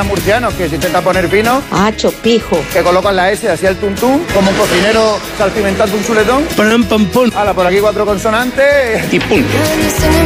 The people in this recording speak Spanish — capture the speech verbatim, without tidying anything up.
ya murcianos, que se intenta poner fino. Hacho, pijo. Que colocan la S hacia el tuntún, como un cocinero salpimentando un chuletón. Pam, pam, pum. Hala, por aquí cuatro consonantes. Y punto.